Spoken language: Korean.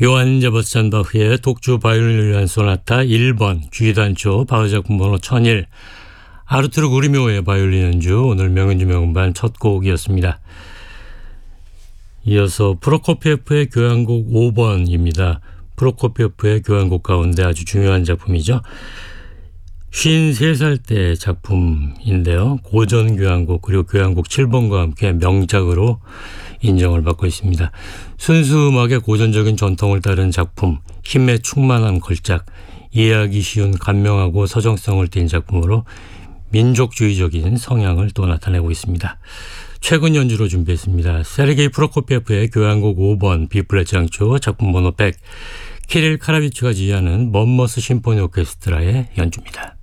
요한 세바스찬 바흐의 독주 바이올린을 위한 소나타 1번 G단조 바흐 작품 번호 1001 아르투르 구리묘의 바이올린 연주 오늘 명연주 명반 첫 곡이었습니다. 이어서 프로코피에프의 교향곡 5번입니다. 프로코피에프의 교향곡 가운데 아주 중요한 작품이죠. 53살 때 작품인데요. 고전 교향곡 그리고 교향곡 7번과 함께 명작으로 인정을 받고 있습니다. 순수 음악의 고전적인 전통을 따른 작품, 힘에 충만한 걸작, 이해하기 쉬운 감명하고 서정성을 띤 작품으로 민족주의적인 성향을 또 나타내고 있습니다. 최근 연주로 준비했습니다. 세르게이 프로코피에프의 교향곡 5번 B플랫 장조 작품 번호 100 키릴 카라비츠가 지휘하는 먼머스 심포니 오케스트라의 연주입니다.